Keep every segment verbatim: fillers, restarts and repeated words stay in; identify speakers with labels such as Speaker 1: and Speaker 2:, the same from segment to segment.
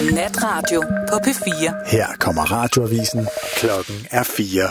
Speaker 1: Natradio på P fire.
Speaker 2: Her kommer radioavisen. Klokken er fire.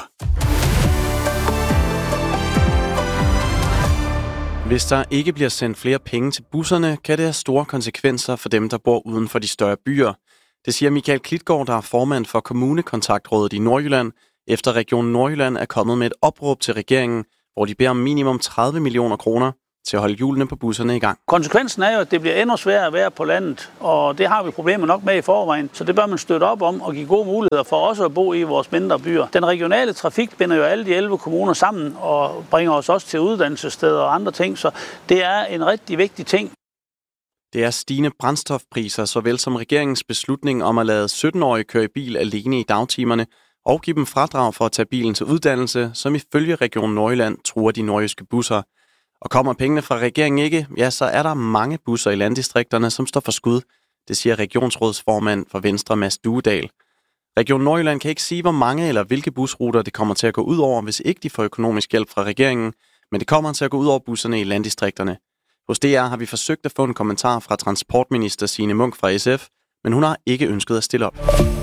Speaker 3: Hvis der ikke bliver sendt flere penge til busserne, kan det have store konsekvenser for dem, der bor uden for de større byer. Det siger Michael Klitgaard, der er formand for Kommunekontaktrådet i Nordjylland, efter Region Nordjylland er kommet med et opråb til regeringen, hvor de beder om minimum tredive millioner kroner til at holde hjulene på busserne i gang.
Speaker 4: Konsekvensen er jo, at det bliver endnu sværere at være på landet, og det har vi problemer nok med i forvejen, så det bør man støtte op om og give gode muligheder for også at bo i vores mindre byer. Den regionale trafik binder jo alle de elleve kommuner sammen og bringer os også til uddannelsessteder og andre ting, så det er en rigtig vigtig ting.
Speaker 3: Det er stigende brændstofpriser, såvel som regeringens beslutning om at lade sytten-årige køre i bil alene i dagtimerne og give dem fradrag for at tage bilen til uddannelse, som ifølge Region Nordjylland truer de nordjyske busser. Og kommer pengene fra regeringen ikke, ja, så er der mange busser i landdistrikterne, som står for skud. Det siger regionsrådsformand for Venstre, Mads Duedal. Region Nordjylland kan ikke sige, hvor mange eller hvilke busruter det kommer til at gå ud over, hvis ikke de får økonomisk hjælp fra regeringen, men det kommer til at gå ud over busserne i landdistrikterne. Hos D R har vi forsøgt at få en kommentar fra transportminister Signe Munk fra S F, men hun har ikke ønsket at stille op.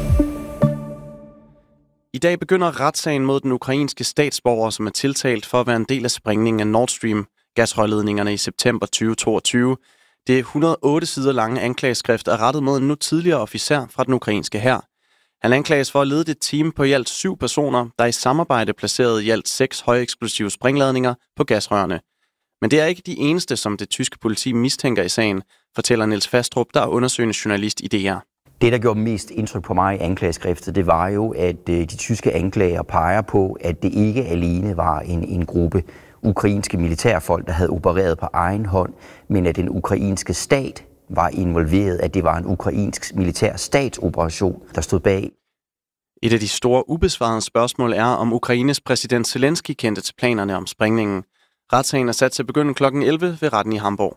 Speaker 3: I dag begynder retssagen mod den ukrainske statsborger, som er tiltalt for at være en del af sprængningen af Nord Stream gasrørledningerne i september tyve toogtyve. Det et hundrede og otte sider lange anklageskrift er rettet mod en nu tidligere officer fra den ukrainske hær. Han anklages for at lede et team på i alt syv personer, der i samarbejde placerede i alt seks højeksplosive sprængladninger på gasrørene. Men det er ikke de eneste, som det tyske politi mistænker i sagen, fortæller Niels Fastrup, der er undersøgende journalist i D R.
Speaker 5: Det, der gjorde mest indtryk på mig i anklageskriftet, det var jo, at de tyske anklager peger på, at det ikke alene var en, en gruppe ukrainske militærfolk, der havde opereret på egen hånd, men at den ukrainske stat var involveret, at det var en ukrainsk militær statsoperation, der stod bag.
Speaker 3: Et af de store ubesvarede spørgsmål er, om Ukraines præsident Zelensky kendte til planerne om sprængningen. Retssagen er sat til at begynde klokken elleve ved retten i Hamburg.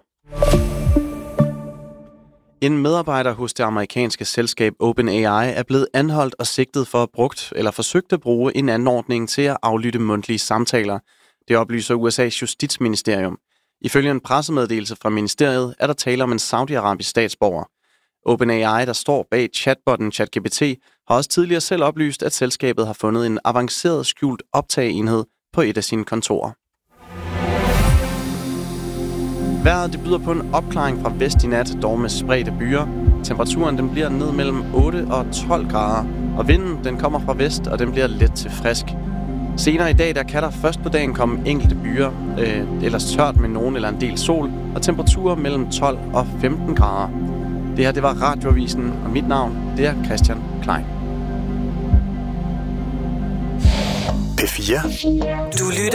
Speaker 3: En medarbejder hos det amerikanske selskab OpenAI er blevet anholdt og sigtet for at brugt eller forsøgt at bruge en anordning til at aflytte mundtlige samtaler. Det oplyser U S A's justitsministerium. Ifølge en pressemeddelelse fra ministeriet er der tale om en saudiarabisk statsborger. OpenAI, der står bag chatbotten ChatGPT, har også tidligere selv oplyst, at selskabet har fundet en avanceret skjult optageenhed på et af sine kontorer. Vejret det byder på en opklaring fra vest i nat, dog med spredte byer. Temperaturen den bliver ned mellem otte og tolv grader, og vinden den kommer fra vest, og den bliver let til frisk. Senere i dag der kan der først på dagen komme enkelte byer, øh, ellers tørt med nogen eller en del sol, og temperaturer mellem tolv og femten grader. Det her det var Radioavisen, og mit navn det er Christian Klein.
Speaker 2: P fire.
Speaker 1: Du lytter